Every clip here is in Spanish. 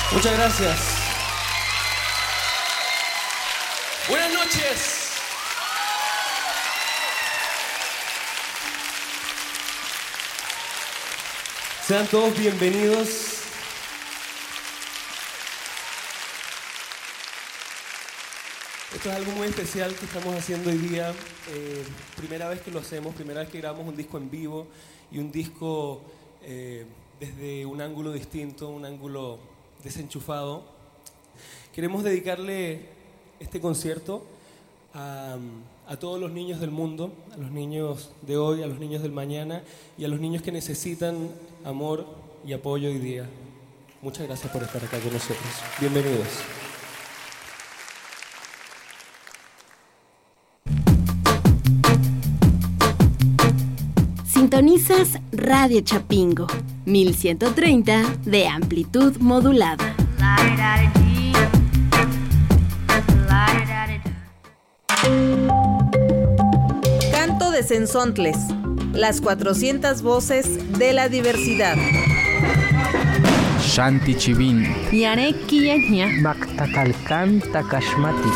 Muchas gracias. Buenas noches. Sean todos bienvenidos. Esto es algo muy especial que estamos haciendo hoy día. Primera vez que lo hacemos, primera vez que grabamos un disco en vivo y un disco desde un ángulo distinto, un ángulo desenchufado. Queremos dedicarle este concierto a todos los niños del mundo, a los niños de hoy, a los niños del mañana y a los niños que necesitan amor y apoyo hoy día. Muchas gracias por estar acá con nosotros. Bienvenidos. Sintonizas Radio Chapingo, 1130 de amplitud modulada. Canto de Cenzontles, las 400 voces de la diversidad. Shanti Chivin, Yare Kiyaña, Mactacalcán Tacashmati.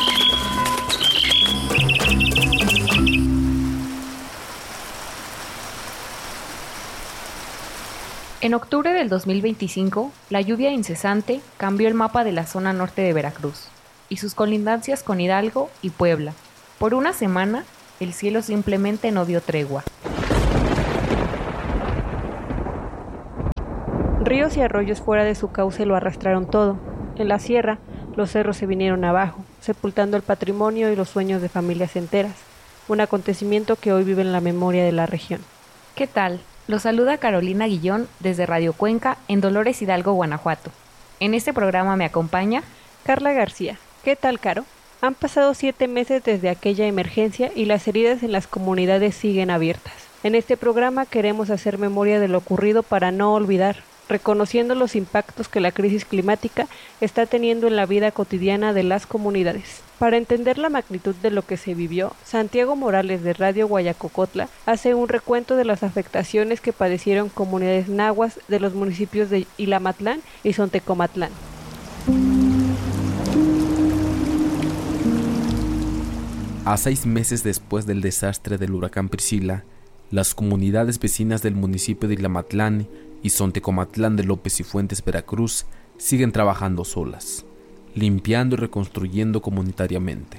En octubre del 2025, la lluvia incesante cambió el mapa de la zona norte de Veracruz y sus colindancias con Hidalgo y Puebla. Por una semana, el cielo simplemente no dio tregua. Ríos y arroyos fuera de su cauce lo arrastraron todo. En la sierra, los cerros se vinieron abajo, sepultando el patrimonio y los sueños de familias enteras, un acontecimiento que hoy vive en la memoria de la región. ¿Qué tal? Los saluda Carolina Guillón desde Radio Cuenca en Dolores Hidalgo, Guanajuato. En este programa me acompaña Carla García. ¿Qué tal, Caro? Han pasado 7 meses desde aquella emergencia y las heridas en las comunidades siguen abiertas. En este programa queremos hacer memoria de lo ocurrido para no olvidar, reconociendo los impactos que la crisis climática está teniendo en la vida cotidiana de las comunidades. Para entender la magnitud de lo que se vivió, Santiago Morales de Radio Guayacocotla hace un recuento de las afectaciones que padecieron comunidades nahuas de los municipios de Ilamatlán y Sontecomatlán. A 6 meses después del desastre del huracán Priscila, las comunidades vecinas del municipio de Ilamatlán y Sontecomatlán de López y Fuentes, Veracruz, siguen trabajando solas, limpiando y reconstruyendo comunitariamente.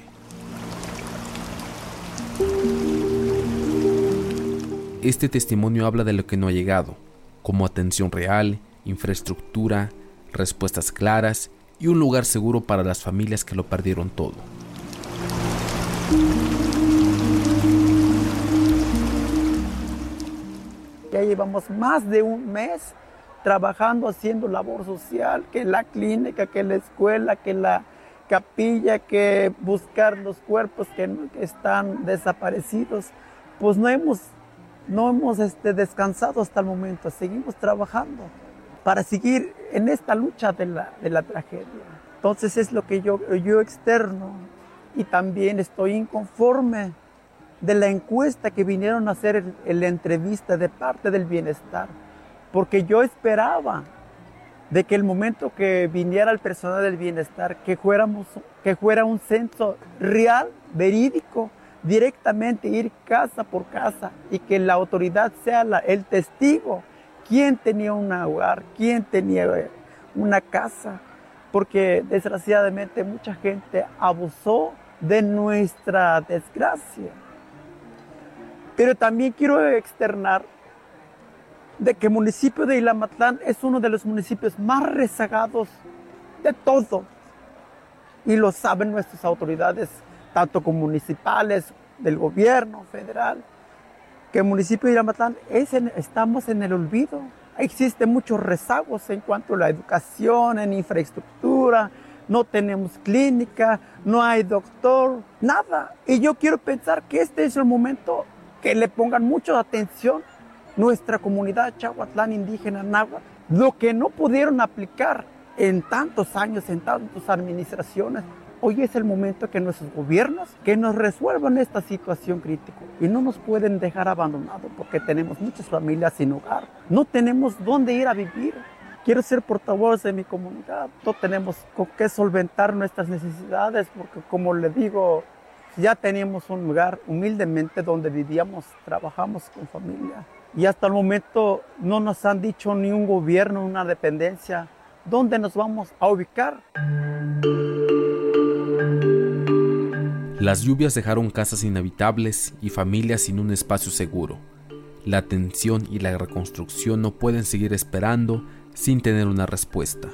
Este testimonio habla de lo que no ha llegado, como atención real, infraestructura, respuestas claras y un lugar seguro para las familias que lo perdieron todo. Ya llevamos más de un mes trabajando, haciendo labor social, que la clínica, que la escuela, que la capilla, que buscar los cuerpos que están desaparecidos. Pues no hemos descansado hasta el momento, seguimos trabajando para seguir en esta lucha de la tragedia. Entonces es lo que yo externo, y también estoy inconforme de la encuesta que vinieron a hacer en la entrevista de parte del bienestar, porque yo esperaba de que el momento que viniera el personal del bienestar, que fuera un censo real, verídico, directamente ir casa por casa y que la autoridad sea el testigo, quién tenía un hogar, quién tenía una casa, porque desgraciadamente mucha gente abusó de nuestra desgracia. Pero también quiero externar de que el municipio de Ilamatlán es uno de los municipios más rezagados de todo. Y lo saben nuestras autoridades, tanto como municipales, del gobierno federal, que el municipio de Ilamatlán estamos en el olvido. Existen muchos rezagos en cuanto a la educación, en infraestructura, no tenemos clínica, no hay doctor, nada. Y yo quiero pensar que este es el momento que le pongan mucha atención nuestra comunidad Chahuatlán indígena náhuatl, lo que no pudieron aplicar en tantos años, en tantas administraciones. Hoy es el momento que nuestros gobiernos que nos resuelvan esta situación crítica y no nos pueden dejar abandonados porque tenemos muchas familias sin hogar, no tenemos dónde ir a vivir. quiero ser portavoz de mi comunidad. No tenemos con qué solventar nuestras necesidades porque, como le digo, ya teníamos un lugar humildemente donde vivíamos, trabajamos con familia. Y hasta el momento no nos han dicho ni un gobierno, una dependencia, dónde nos vamos a ubicar. Las lluvias dejaron casas inhabitables y familias sin un espacio seguro. La atención y la reconstrucción no pueden seguir esperando sin tener una respuesta.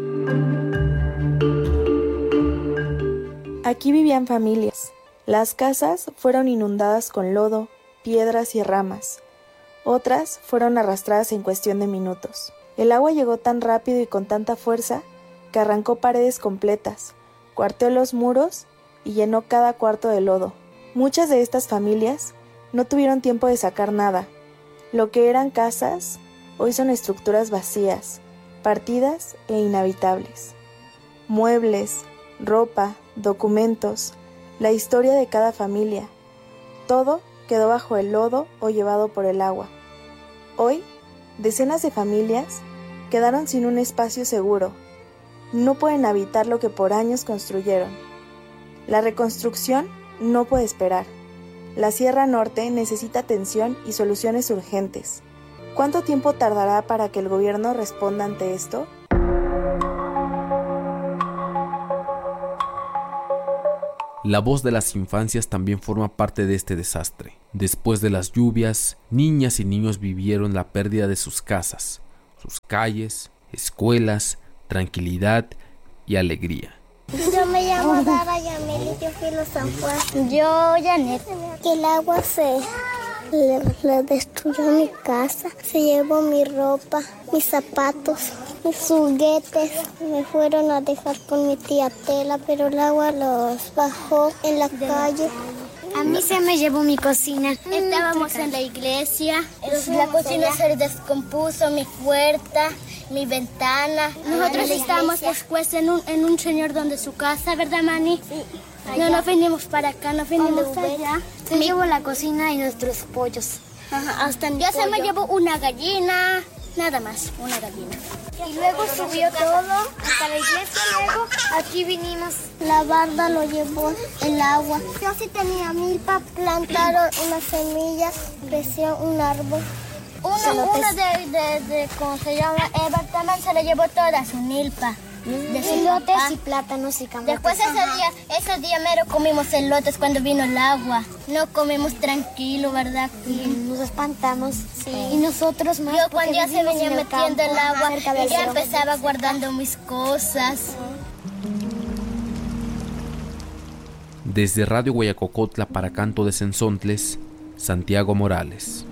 Aquí vivían familias. Las casas fueron inundadas con lodo, piedras y ramas. Otras fueron arrastradas en cuestión de minutos. El agua llegó tan rápido y con tanta fuerza que arrancó paredes completas, cuarteó los muros y llenó cada cuarto de lodo. Muchas de estas familias no tuvieron tiempo de sacar nada. Lo que eran casas, hoy son estructuras vacías, partidas e inhabitables. Muebles, ropa, documentos, la historia de cada familia, todo quedó bajo el lodo o llevado por el agua. Hoy, decenas de familias quedaron sin un espacio seguro. No pueden habitar lo que por años construyeron. La reconstrucción no puede esperar. La Sierra Norte necesita atención y soluciones urgentes. ¿Cuánto tiempo tardará para que el gobierno responda ante esto? La voz de las infancias también forma parte de este desastre. Después de las lluvias, niñas y niños vivieron la pérdida de sus casas, sus calles, escuelas, tranquilidad y alegría. Yo me llamo Dara Yamil y yo fui a San Juan. Yo, Janet. Que el agua le destruyó mi casa, se llevó mi ropa, mis zapatos, mis juguetes. Me fueron a dejar con mi tía Tela, pero el agua los bajó en la calle. A mí se me llevó mi cocina. Estábamos en la iglesia, la cocina se descompuso, mi puerta, mi ventana. Nosotros estábamos después en un señor donde su casa, ¿verdad, Mani? Sí. No nos venimos para acá, nos venimos allá. Se llevó la cocina y nuestros pollos. Ajá, hasta yo se me llevó una gallina, nada más, una gallina. Y luego subió todo hasta la iglesia, luego aquí vinimos. La barda lo llevó el agua. Yo sí tenía milpa, plantaron una semilla, creció un árbol. Uno de ¿cómo se llama? Ever también se le llevó toda su milpa. Elotes y plátanos y camotes. Después ese día mero comimos elotes cuando vino el agua. No comimos tranquilo, ¿verdad? Nos espantamos. Sí. Y nosotros más. Yo cuando ya se venía metiendo el agua, ya empezaba guardando mis cosas. Desde Radio Guayacocotla para Canto de Cenzontles, Santiago Morales.